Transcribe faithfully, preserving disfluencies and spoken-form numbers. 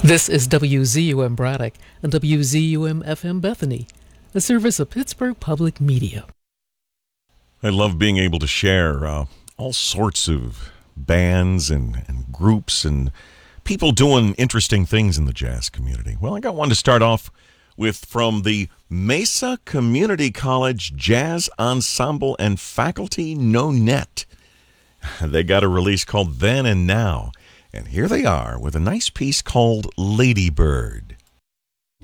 This is W Z U M Braddock and W Z U M F M Bethany, a service of Pittsburgh Public Media. I love being able to share uh, all sorts of bands and, and groups and people doing interesting things in the jazz community. Well, I got one to start off with from the Mesa Community College Jazz Ensemble and Faculty No Net. They got a release called Then and Now, and here they are with a nice piece called Ladybird.